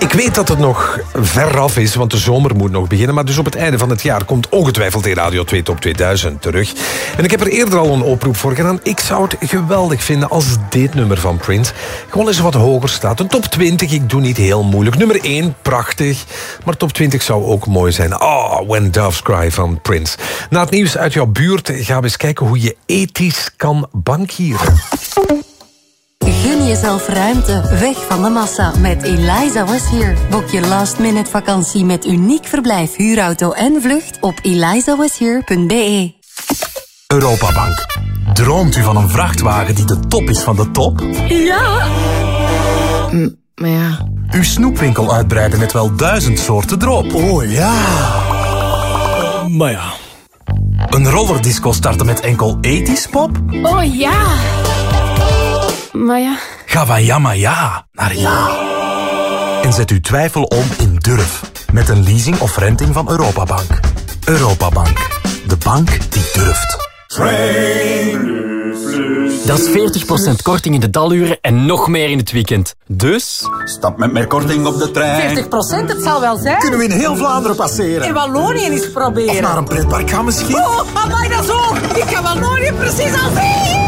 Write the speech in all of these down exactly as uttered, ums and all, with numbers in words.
Ik weet dat het nog ver af is, want de zomer moet nog beginnen. Maar dus op het einde van het jaar komt ongetwijfeld in Radio twee Top tweeduizend terug. En ik heb er eerder al een oproep voor gedaan. Ik zou het geweldig vinden als dit nummer van Prince gewoon eens wat hoger staat. Een top twintig, ik doe niet heel moeilijk. Nummer één, prachtig. Maar top twintig zou ook mooi zijn. Oh, When Doves Cry van Prince. Na het nieuws uit jouw buurt gaan we eens kijken hoe je ethisch kan bankieren. Gun jezelf ruimte, weg van de massa met Eliza Was Here. Boek je last minute vakantie met uniek verblijf, huurauto en vlucht op eliza was here punt b e. Europabank. Droomt u van een vrachtwagen die de top is van de top? Ja! M- maar ja... Uw snoepwinkel uitbreiden met wel duizend soorten drop. Oh ja! Maar ja... Een rollerdisco starten met enkel ethisch pop? Oh ja! Maar ja... Ga van ja maar ja naar ja. En zet uw twijfel om in durf. Met een leasing of renting van Europabank. Europabank. De bank die durft. Dat is veertig procent korting in de daluren en nog meer in het weekend. Dus... Stap met meer korting op de trein. veertig procent, het zal wel zijn. Kunnen we in heel Vlaanderen passeren? In Wallonië eens proberen. Of naar een pretpark gaan misschien? Oh, amai, dat is ook. Ik ga Wallonië precies al zien.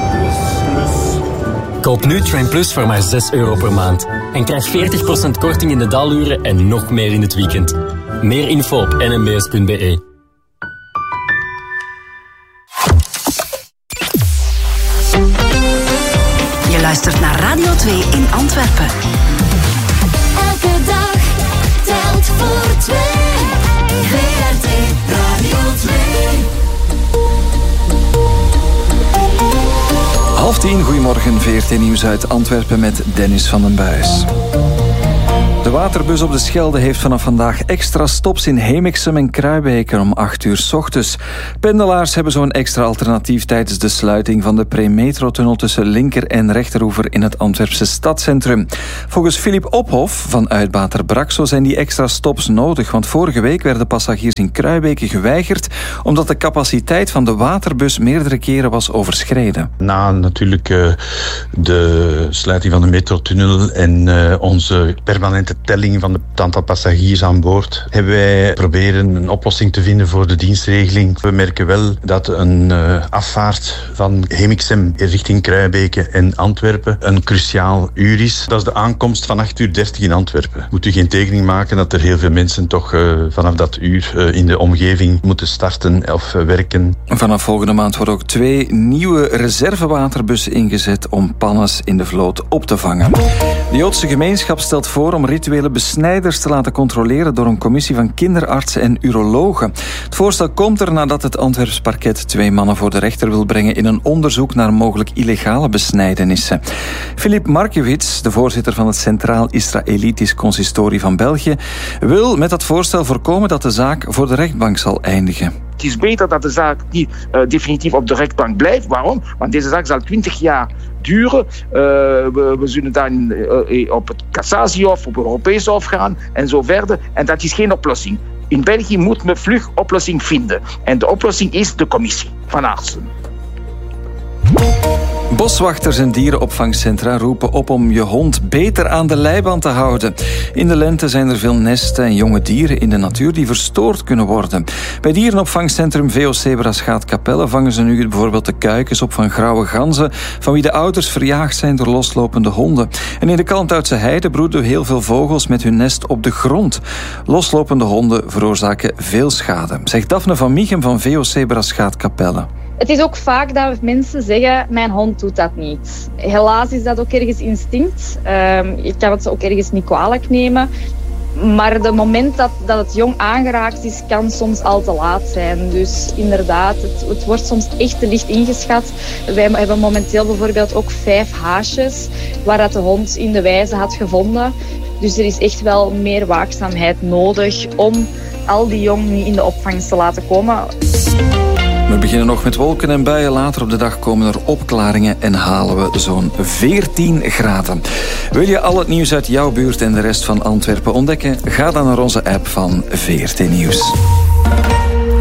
Koop nu Train Plus voor maar zes euro per maand. En krijg veertig procent korting in de daluren en nog meer in het weekend. Meer info op n m b s punt b e. Je luistert naar Radio twee in Antwerpen. Elke dag telt voor twee. V R T Radio twee. Half tien, goedemorgen, V R T Nieuws uit Antwerpen met Dennis van den Buis. De waterbus op de Schelde heeft vanaf vandaag extra stops in Hemiksem en Kruibeke om acht uur 's ochtends. Pendelaars hebben zo'n extra alternatief tijdens de sluiting van de pre-metrotunnel tussen linker en rechteroever in het Antwerpse stadscentrum. Volgens Filip Ophof van Uitbater Braxo zijn die extra stops nodig, want vorige week werden passagiers in Kruibeke geweigerd omdat de capaciteit van de waterbus meerdere keren was overschreden. Na natuurlijk uh, de sluiting van de metrotunnel en uh, onze permanente telling van het aantal passagiers aan boord, hebben wij proberen een oplossing te vinden voor de dienstregeling. We merken wel dat een uh, afvaart van Hemiksem richting Kruibeke en Antwerpen een cruciaal uur is. Dat is de aankomst van acht uur dertig in Antwerpen. Moet u geen tekening maken dat er heel veel mensen toch uh, vanaf dat uur uh, in de omgeving moeten starten of uh, werken. Vanaf volgende maand worden ook twee nieuwe reservewaterbussen ingezet om pannes in de vloot op te vangen. De Joodse gemeenschap stelt voor om rituele besnijders te laten controleren door een commissie van kinderartsen en urologen. Het voorstel komt er nadat het Antwerps parket twee mannen voor de rechter wil brengen in een onderzoek naar mogelijk illegale besnijdenissen. Filip Markiewicz, de voorzitter van het Centraal Israëlitisch Consistorie van België, wil met dat voorstel voorkomen dat de zaak voor de rechtbank zal eindigen. Het is beter dat de zaak niet uh, definitief op de rechtbank blijft. Waarom? Want deze zaak zal twintig jaar duren. Uh, we, we zullen dan uh, op het Cassatiehof, op het Europees Hof gaan en zo verder. En dat is geen oplossing. In België moet men vlug oplossing vinden. En de oplossing is de commissie van artsen. Boswachters en dierenopvangcentra roepen op om je hond beter aan de leiband te houden. In de lente zijn er veel nesten en jonge dieren in de natuur die verstoord kunnen worden. Bij dierenopvangcentrum V O C Braschaat-Capelle vangen ze nu bijvoorbeeld de kuikens op van grauwe ganzen, van wie de ouders verjaagd zijn door loslopende honden. En in de Kalmthoutse heide broeden heel veel vogels met hun nest op de grond. Loslopende honden veroorzaken veel schade, zegt Daphne van Miechem van V O C Braschaat-Capelle. Het is ook vaak dat mensen zeggen, mijn hond doet dat niet. Helaas is dat ook ergens instinct. Um, ik kan het ook ergens niet kwalijk nemen. Maar het moment dat, dat het jong aangeraakt is, kan soms al te laat zijn. Dus inderdaad, het, het wordt soms echt te licht ingeschat. Wij hebben momenteel bijvoorbeeld ook vijf haasjes waar dat de hond in de wijze had gevonden. Dus er is echt wel meer waakzaamheid nodig om al die jong niet in de opvang te laten komen. We beginnen nog met wolken en buien. Later op de dag komen er opklaringen en halen we zo'n veertien graden. Wil je al het nieuws uit jouw buurt en de rest van Antwerpen ontdekken? Ga dan naar onze app van V R T Nieuws. Ja,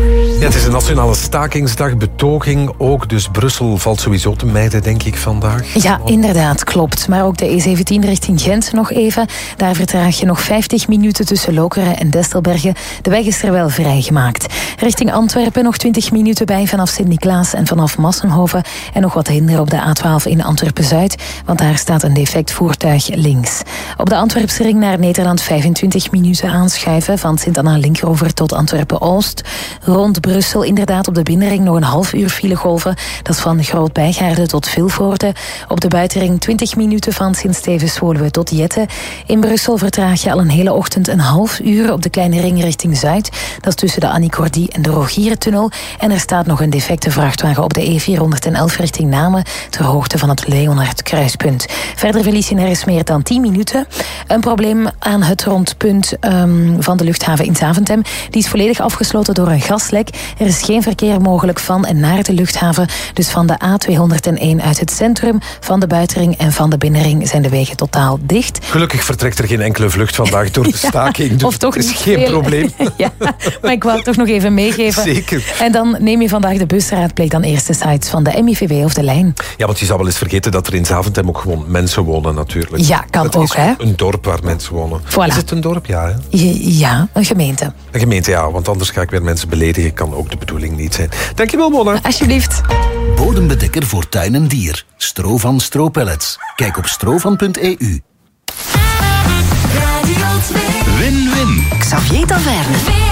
het is een nationale stakingsdag, betoging ook. Dus Brussel valt sowieso te mijden, denk ik, vandaag. Ja, inderdaad, klopt. Maar ook de E zeventien richting Gent nog even. Daar vertraag je nog vijftig minuten tussen Lokeren en Destelbergen. De weg is er wel vrijgemaakt. Richting Antwerpen nog twintig minuten bij vanaf Sint-Niklaas en vanaf Massenhoven. En nog wat hinder op de A twaalf in Antwerpen-Zuid, want daar staat een defect voertuig links. Op de Antwerpse ring naar Nederland vijfentwintig minuten aanschuiven van Sint-Anna-Linkeroever tot Antwerpen-Oost. Rond Brussel inderdaad op de binnenring nog een half uur filegolven. Dat is van Groot-Bijgaarde tot Vilvoorde. Op de buitenring twintig minuten van Sint-Stevens-Woluwe tot Jette. In Brussel vertraag je al een hele ochtend een half uur op de kleine ring richting Zuid. Dat is tussen de Annie Cordy en de Rogierentunnel. En er staat nog een defecte vrachtwagen op de E vierhonderdelf richting Namen ter hoogte van het Leonard Kruispunt. Verder verlies je nergens meer dan tien minuten. Een probleem aan het rondpunt um, van de luchthaven in Zaventem. Die is volledig afgesloten door een gaslek. Er is geen verkeer mogelijk van en naar de luchthaven. Dus van de A tweehonderdéén uit het centrum, van de buitenring en van de binnenring zijn de wegen totaal dicht. Gelukkig vertrekt er geen enkele vlucht vandaag door de staking. Dus of toch is niet geen veel. probleem. Ja, maar ik wou het toch nog even meegeven. Zeker. En dan neem je vandaag de bus, raadpleeg dan eerst de sites van de M I V W of de Lijn. Ja, want je zou wel eens vergeten dat er in Zaventem ook gewoon mensen wonen natuurlijk. Ja, kan het ook, is hè. een dorp waar mensen wonen. Voilà. Is het een dorp? Ja, hè? Ja, een gemeente. Een gemeente, ja, want anders ga ik weer mensen beledigen. Kan ook de bedoeling niet zijn. Dankjewel, Mona. Alsjeblieft. Bodembedekker voor tuin en dier. Strovan Stropellets. Kijk op strovan punt e u. Radio twee. Win-win. Xavier Taverne.